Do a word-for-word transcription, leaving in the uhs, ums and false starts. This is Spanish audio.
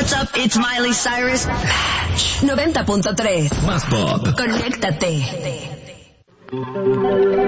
what's up? It's Miley Cyrus. Match. noventa punto tres. Más pop. Conéctate.